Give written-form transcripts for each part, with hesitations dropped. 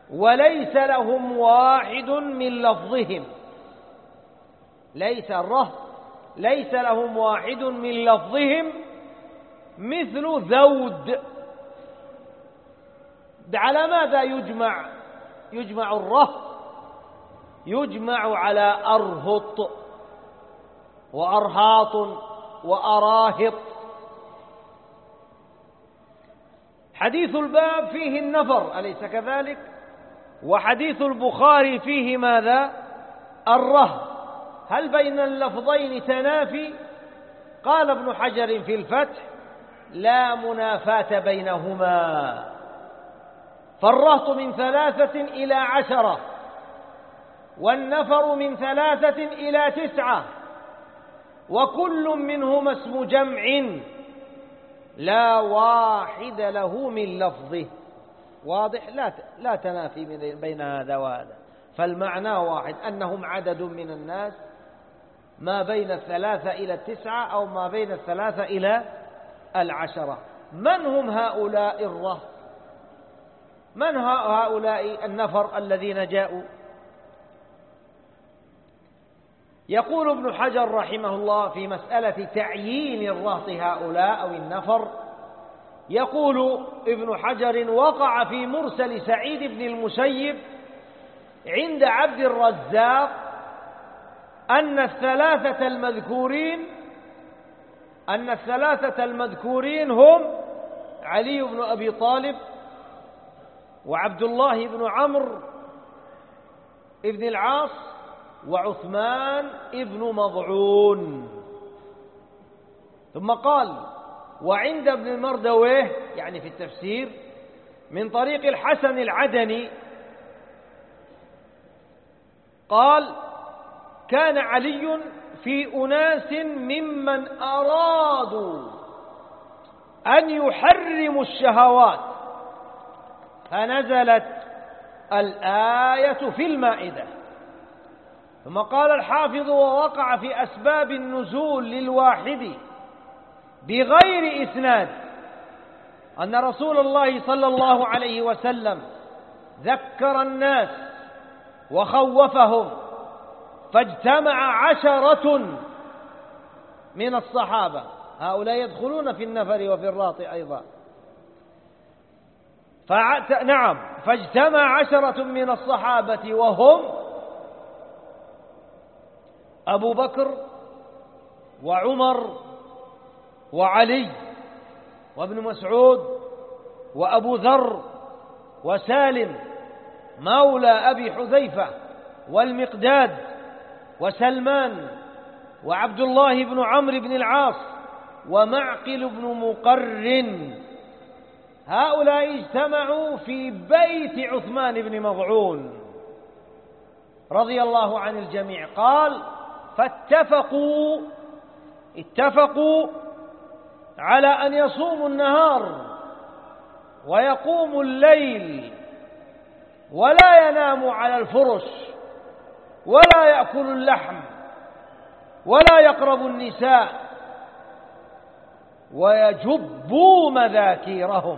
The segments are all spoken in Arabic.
وليس لهم واحد من لفظهم، ليس الرهط ليس لهم واحد من لفظهم مثل ذود. على ماذا يجمع الرهط؟ يجمع على أرهط وأرهاط وأراهط. حديث الباب فيه النفر أليس كذلك؟ وحديث البخاري فيه ماذا؟ الرهط. هل بين اللفظين تنافي؟ قال ابن حجر في الفتح: لا منافاة بينهما، فالرهط من 3 إلى 10 والنفر من 3 إلى 9، وكل منهما اسم جمع لا واحد له من لفظه. واضح؟ لا تنافي بين هذا وهذا، فالمعنى واحد، أنهم عدد من الناس ما بين 3 إلى 9 أو ما بين 3 إلى 10. من هم هؤلاء الرهط؟ من هؤلاء النفر الذين جاءوا؟ يقول ابن حجر رحمه الله في مسألة تعيين الرهط هؤلاء أو النفر، يقول ابن حجر: وقع في مرسل سعيد بن المسيب عند عبد الرزاق أن الثلاثة المذكورين هم علي بن أبي طالب وعبد الله بن عمرو بن العاص وعثمان بن مضعون. ثم قال: وعند ابن المردويه يعني في التفسير من طريق الحسن العدني قال: كان علي في أناس ممن أرادوا أن يحرموا الشهوات، فنزلت الآية في المائدة. ثم قال الحافظ: ووقع في أسباب النزول للواحد بغير إسناد أن رسول الله صلى الله عليه وسلم ذكر الناس وخوفهم، فاجتمع 10 من الصحابة، هؤلاء يدخلون في النفر وفي الراط أيضا، فاجتمع 10 من الصحابة وهم أبو بكر وعمر وعلي وابن مسعود وأبو ذر وسالم مولى أبي حذيفة والمقداد وسلمان وعبد الله بن عمرو بن العاص ومعقل بن مقرن. هؤلاء اجتمعوا في بيت عثمان بن مضعون رضي الله عن الجميع. قال: اتفقوا على أن يصوموا النهار ويقوموا الليل ولا يناموا على الفرش ولا يأكلوا اللحم ولا يقربوا النساء ويجبوا مذاكيرهم.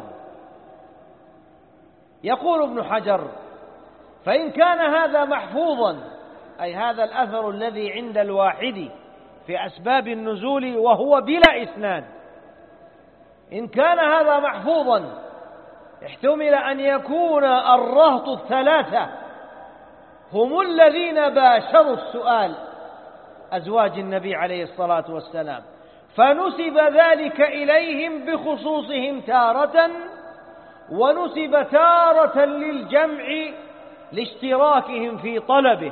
يقول ابن حجر: فإن كان هذا محفوظا، أي هذا الأثر الذي عند الواحد في أسباب النزول وهو بلا إسناد، إن كان هذا محفوظا احتمل أن يكون الرهط 3 هم الذين باشروا السؤال، أزواج النبي عليه الصلاة والسلام، فنسب ذلك إليهم بخصوصهم تارة، ونسب تارة للجمع لاشتراكهم في طلبه.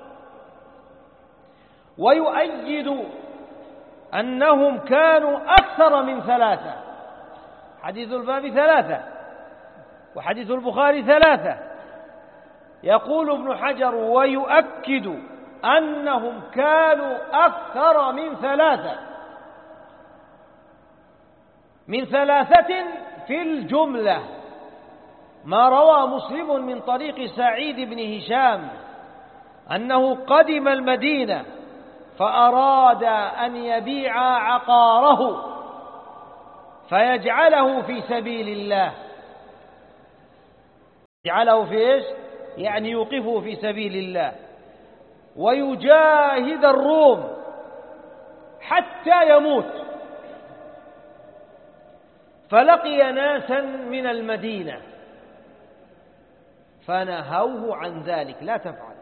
ويؤيد أنهم كانوا أكثر من 3، حديث الباب 3 وحديث البخاري 3. يقول ابن حجر: ويؤكد أنهم كانوا أكثر من 3 في الجملة، ما روى مسلم من طريق سعيد بن هشام أنه قدم المدينة فأراد أن يبيع عقاره فيجعله في سبيل الله. يجعله في إيش؟ يعني يوقفه في سبيل الله ويجاهد الروم حتى يموت. فلقي ناسا من المدينة فنهوه عن ذلك، لا تفعل،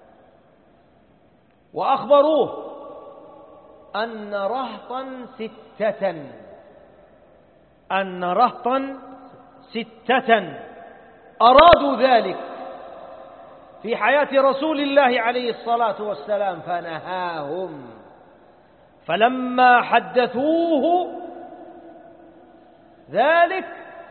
وأخبروه أن رهطا ستة أرادوا ذلك في حياة رسول الله عليه الصلاة والسلام فنهاهم. فلما حدثوه ذلك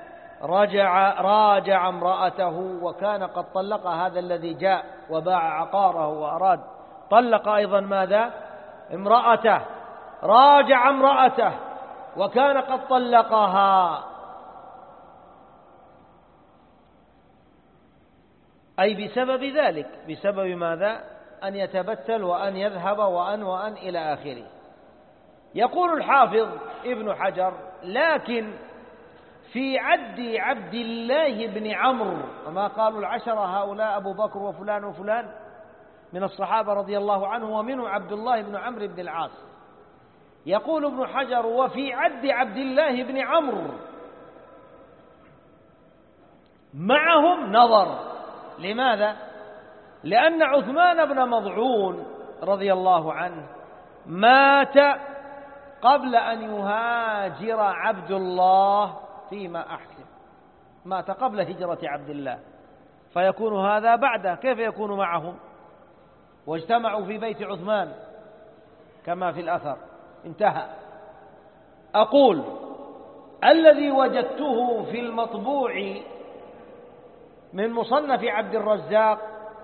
راجع امرأته، وكان قد طلق هذا الذي جاء وباع عقاره وأراد طلق أيضا ماذا؟ امرأته. راجع امرأته وكان قد طلقها، أي بسبب ذلك، بسبب ماذا؟ أن يتبتل وأن يذهب وأن إلى آخره. يقول الحافظ ابن حجر: لكن في عد عبد الله بن عمرو، وما قالوا العشرة هؤلاء أبو بكر وفلان وفلان من الصحابة رضي الله عنه، ومنه عبد الله بن عمرو بن العاص. يقول ابن حجر: وفي عد عبد الله بن عمرو معهم نظر. لماذا؟ لأن عثمان بن مضعون رضي الله عنه مات قبل أن يهاجر عبد الله فيما أحسن، مات قبل هجرة عبد الله، فيكون هذا بعده، كيف يكون معهم؟ واجتمعوا في بيت عثمان كما في الأثر. انتهى. أقول: الذي وجدته في المطبوع من مصنف عبد الرزاق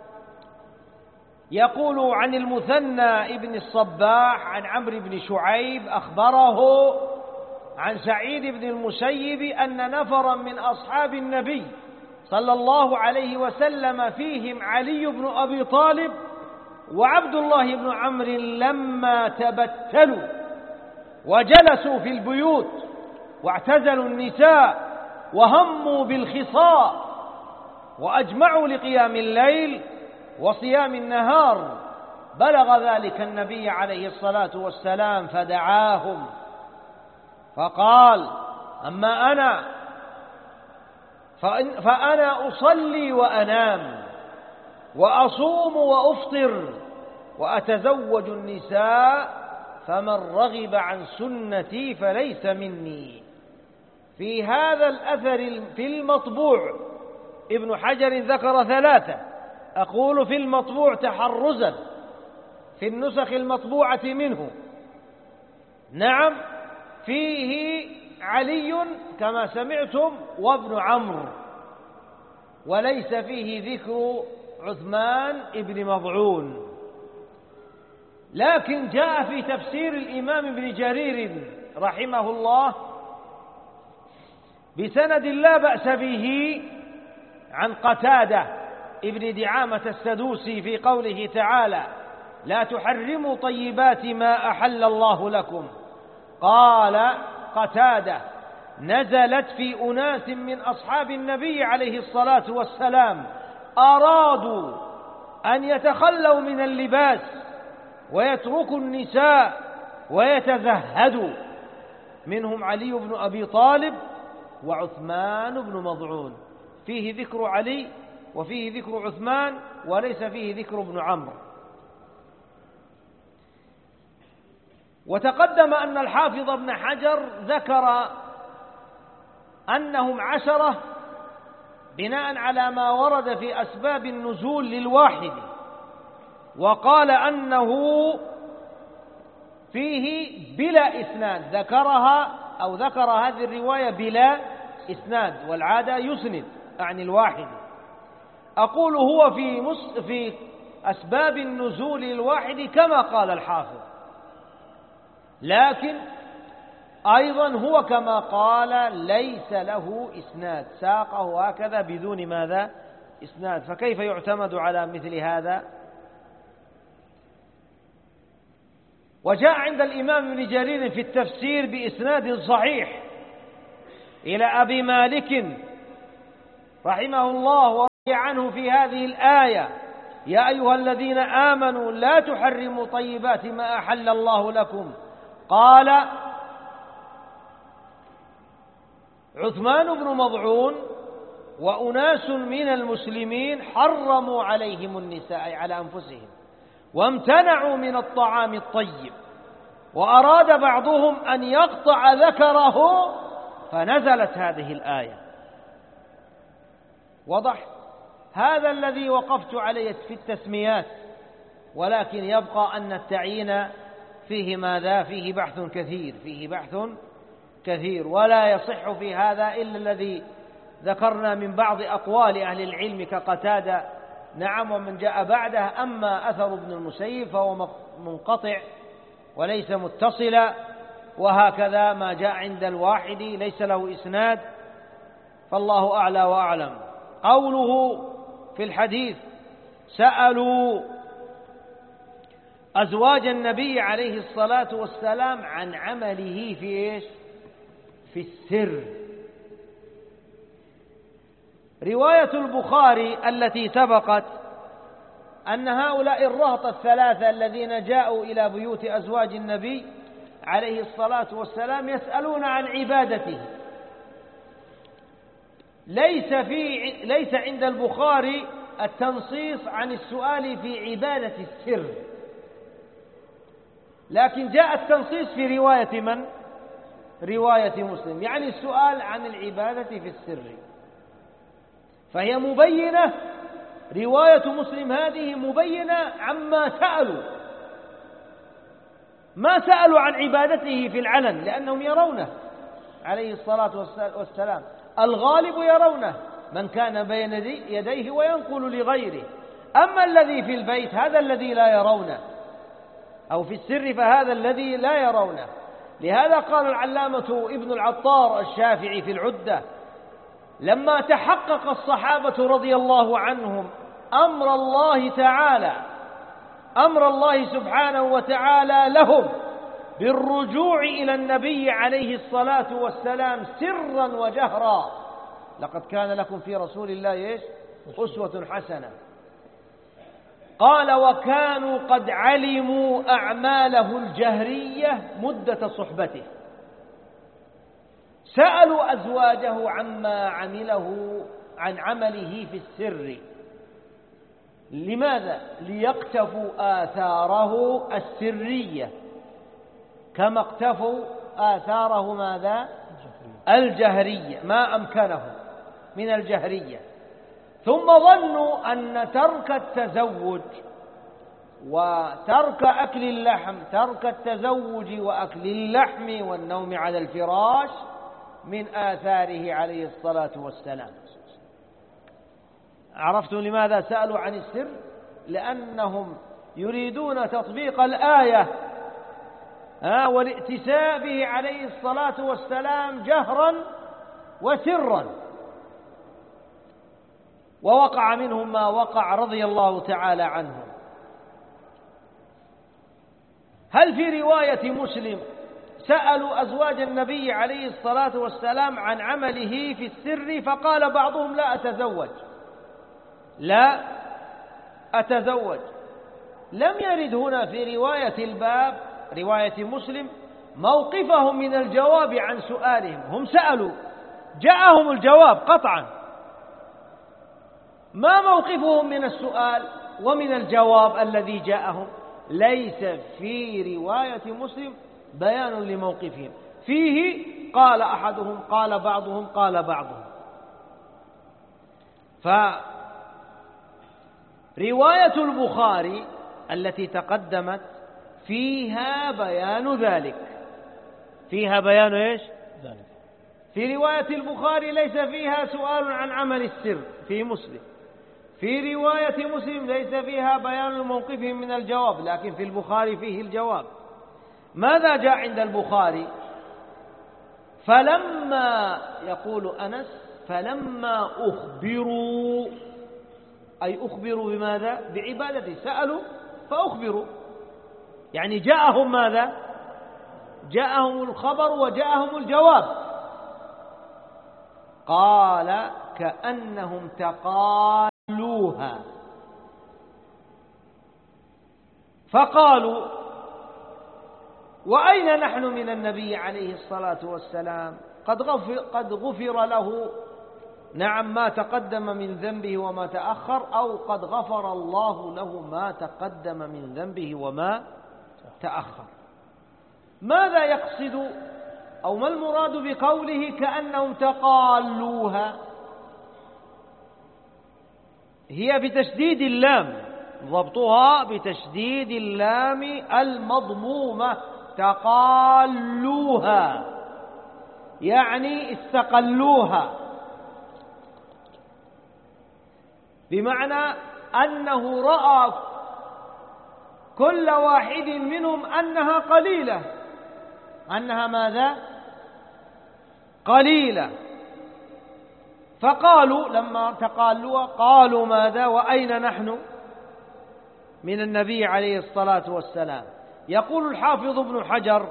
يقول عن المثنى ابن الصباح عن عمرو بن شعيب أخبره عن سعيد بن المسيب أن نفرا من أصحاب النبي صلى الله عليه وسلم فيهم علي بن أبي طالب وعبد الله بن عمرو لما تبتلوا وجلسوا في البيوت واعتزلوا النساء وهموا بالخصاء وأجمعوا لقيام الليل وصيام النهار، بلغ ذلك النبي عليه الصلاة والسلام فدعاهم فقال: أما أنا فأنا أصلي وأنام وأصوم وأفطر وأتزوج النساء، فمن رغب عن سنتي فليس مني. في هذا الأثر في المطبوع ابن حجر ذكر ثلاثة، أقول في المطبوع تحرزا في النسخ المطبوعة منه. نعم، فيه علي كما سمعتم وابن عمرو، وليس فيه ذكر عثمان ابن مضعون. لكن جاء في تفسير الإمام ابن جرير رحمه الله بسند لا بأس به عن قتادة ابن دعامة السدوسي في قوله تعالى: لا تحرموا طيبات ما أحل الله لكم. قال قتادة: نزلت في أناس من أصحاب النبي عليه الصلاة والسلام أرادوا أن يتخلوا من اللباس ويتركوا النساء ويتزهدوا، منهم علي بن أبي طالب وعثمان بن مضعون. فيه ذكر علي وفيه ذكر عثمان وليس فيه ذكر ابن عمرو. وتقدم أن الحافظ ابن حجر ذكر أنهم 10 بناء على ما ورد في أسباب النزول للواحد، وقال أنه فيه بلا إسناد، ذكر هذه الرواية بلا إسناد، والعادة يسند عن الواحد. أقول هو في أسباب النزول للواحد كما قال الحافظ، لكن أيضا هو كما قال ليس له إسناد، ساقه هكذا بدون ماذا؟ إسناد، فكيف يعتمد على مثل هذا؟ وجاء عند الإمام ابن جرير في التفسير بإسناد صحيح إلى أبي مالك رحمه الله عنه في هذه الآية: يا أيها الذين آمنوا لا تحرموا طيبات ما أحل الله لكم. قال عثمان بن مضعون وأناس من المسلمين حرموا عليهم النساء، أي على أنفسهم، وامتنعوا من الطعام الطيب، وأراد بعضهم أن يقطع ذكره فنزلت هذه الآية. وضح هذا الذي وقفت عليه في التسميات، ولكن يبقى أن التعيين فيه ماذا؟ فيه بحث كثير، فيه بحث كثير، ولا يصح في هذا إلا الذي ذكرنا من بعض أقوال أهل العلم كقتادة، نعم، ومن جاء بعده. أما أثر ابن المسيب فهو منقطع وليس متصلا، وهكذا ما جاء عند الواحدي ليس له إسناد، فالله أعلى وأعلم. قوله في الحديث: سألوا أزواج النبي عليه الصلاة والسلام عن عمله في إيش؟ في السر. رواية البخاري التي سبقت أن هؤلاء الرهط الثلاثة الذين جاءوا إلى بيوت أزواج النبي عليه الصلاة والسلام يسألون عن عبادته. ليس عند البخاري التنصيص عن السؤال في عبادة السر، لكن جاء التنصيص في رواية من؟ رواية مسلم، يعني السؤال عن العبادة في السر، فهي مبينة. رواية مسلم هذه مبينة عما سألوا، ما سألوا عن عبادته في العلن لأنهم يرونه عليه الصلاة والسلام، الغالب يرونه، من كان بين يديه وينقل لغيره. أما الذي في البيت هذا الذي لا يرونه، أو في السر فهذا الذي لا يرونه. لهذا قال العلامة ابن العطار الشافعي في العدة: لما تحقق الصحابة رضي الله عنهم أمر الله سبحانه وتعالى لهم بالرجوع إلى النبي عليه الصلاة والسلام سرا وجهرا، لقد كان لكم في رسول الله أسوة حسنة. قال: وكانوا قد علموا أعماله الجهرية مدة صحبته، سألوا أزواجه عما عمله عن عمله في السر. لماذا؟ ليقتفوا آثاره السرية كما اقتفوا آثاره ماذا؟ الجهرية، ما أمكنهم من الجهرية. ثم ظنوا أن ترك التزوج وترك أكل اللحم، ترك التزوج وأكل اللحم والنوم على الفراش من آثاره عليه الصلاة والسلام. عرفتم لماذا سألوا عن السر؟ لأنهم يريدون تطبيق الآية والائتساء به عليه الصلاة والسلام جهرا وسرا، ووقع منهم ما وقع رضي الله تعالى عنهم. هل في رواية مسلم سألوا أزواج النبي عليه الصلاة والسلام عن عمله في السر فقال بعضهم: لا أتزوج. لم يرد هنا في رواية الباب رواية مسلم موقفهم من الجواب عن سؤالهم. هم سألوا، جاءهم الجواب قطعا، ما موقفهم من السؤال ومن الجواب الذي جاءهم؟ ليس في رواية مسلم بيان لموقفهم، فيه قال أحدهم، قال بعضهم، قال بعضهم. فرواية البخاري التي تقدمت فيها بيان ذلك، فيها بيان إيش؟ ذلك. في رواية البخاري ليس فيها سؤال عن عمل السر في مسلم، في رواية مسلم ليس فيها بيان موقفهم من الجواب، لكن في البخاري فيه الجواب. ماذا جاء عند البخاري؟ فلما، يقول أنس، فلما أخبروا، أي أخبروا بماذا؟ بعبادته، سألوا فأخبروا، يعني جاءهم ماذا؟ جاءهم الخبر وجاءهم الجواب. قال: كأنهم تقلوها. فقالوا: وأين نحن من النبي عليه الصلاة والسلام؟ قد غفر له، نعم، ما تقدم من ذنبه وما تأخر، أو قد غفر الله له ما تقدم من ذنبه وما تأخر. ماذا يقصد أو ما المراد بقوله كأنهم تقالوها؟ هي بتشديد اللام، ضبطها بتشديد اللام المضمومة، تقالوها يعني استقلوها، بمعنى أنه رأى كل واحد منهم أنها قليلة. أنها ماذا؟ قليلة. فقالوا لما تقالوا قالوا ماذا؟ وأين نحن من النبي عليه الصلاة والسلام؟ يقول الحافظ ابن حجر: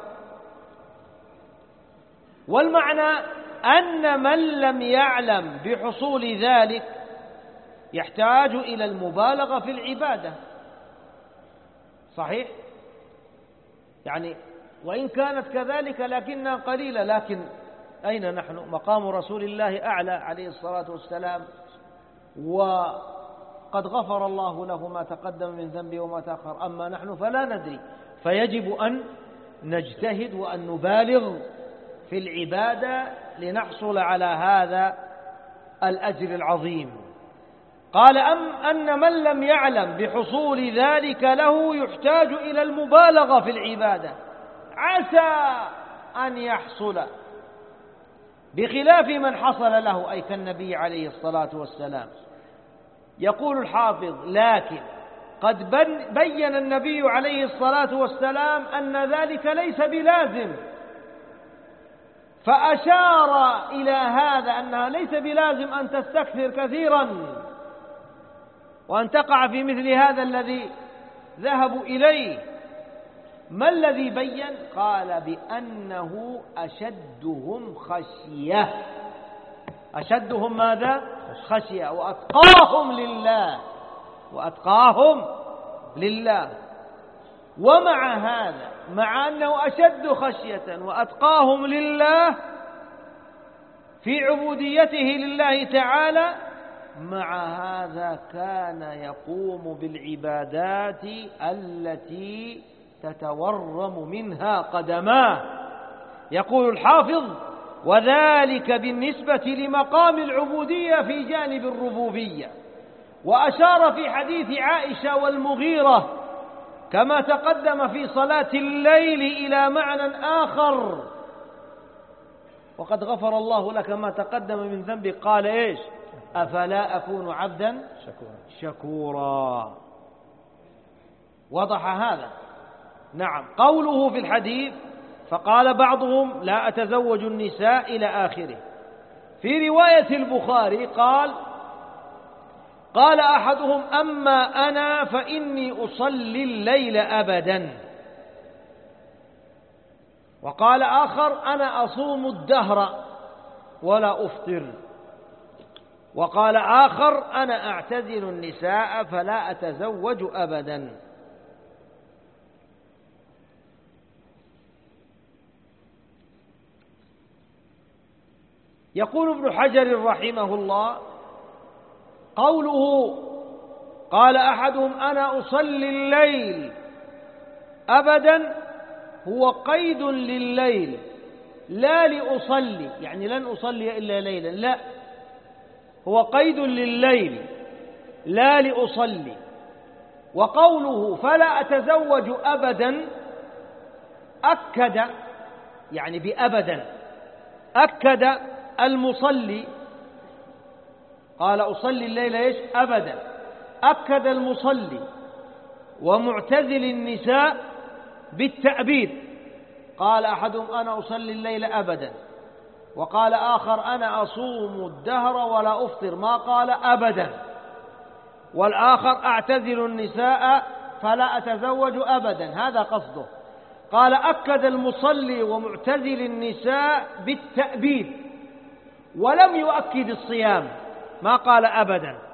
والمعنى أن من لم يعلم بحصول ذلك يحتاج إلى المبالغة في العبادة. صحيح؟ يعني وإن كانت كذلك لكنها قليلة، لكن أين نحن؟ مقام رسول الله أعلى عليه الصلاة والسلام، وقد غفر الله له ما تقدم من ذنبه وما تأخر، أما نحن فلا ندري، فيجب أن نجتهد وأن نبالغ في العبادة لنحصل على هذا الأجر العظيم. قال: أن من لم يعلم بحصول ذلك له يحتاج إلى المبالغة في العبادة، عسى أن يحصل، بخلاف من حصل له، أي كالنبي عليه الصلاة والسلام. يقول الحافظ: لكن قد بين النبي عليه الصلاة والسلام أن ذلك ليس بلازم، فأشار إلى هذا أنها ليس بلازم أن تستكثر كثيرا وأن تقع في مثل هذا الذي ذهبوا إليه. ما الذي بين؟ قال: بأنه أشدهم خشية. أشدهم ماذا؟ خشية. وأتقاهم لله، وأتقاهم لله. ومع هذا، مع أنه أشد خشية وأتقاهم لله في عبوديته لله تعالى، مع هذا كان يقوم بالعبادات التي تتورم منها قدماه. يقول الحافظ: وذلك بالنسبة لمقام العبودية في جانب الربوبية. وأشار في حديث عائشة والمغيرة كما تقدم في صلاة الليل إلى معنى آخر: وقد غفر الله لك ما تقدم من ذنبك. قال: إيش؟ أفلا أكون عبدا شكورا. وضح هذا. نعم. قوله في الحديث: فقال بعضهم: لا أتزوج النساء، إلى آخره. في رواية البخاري قال أحدهم: أما أنا فإني أصلي الليل أبدا. وقال آخر: أنا أصوم الدهر ولا أفطر. وقال آخر: أنا أعتزل النساء فلا أتزوج أبدا. يقول ابن حجر رحمه الله: قوله قال أحدهم: أنا أصلي الليل أبدا، هو قيد لليل، لا لأصلي، يعني لن أصلي إلا ليلا، لا، هو قيد لليل لا لأصلي. وقوله فلا أتزوج أبدا أكد، يعني بأبدا أكد المصلي، قال أصلي الليل إيش؟ أبدا. أكد المصلي ومعتزل النساء بالتأبيد. قال أحدهم: أنا أصلي الليل أبدا. وقال آخر: أنا أصوم الدهر ولا أفطر، ما قال أبدا. والآخر: أعتزل النساء فلا أتزوج أبدا، هذا قصده. قال: أكد المصلي ومعتزل النساء بالتأبيد، ولم يؤكد الصيام، ما قال أبدا.